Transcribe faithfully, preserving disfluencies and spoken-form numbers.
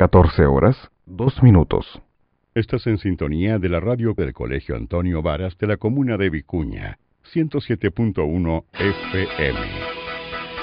catorce horas, dos minutos. Estás en sintonía de la radio del Colegio Antonio Varas de la comuna de Vicuña, ciento siete punto uno F M.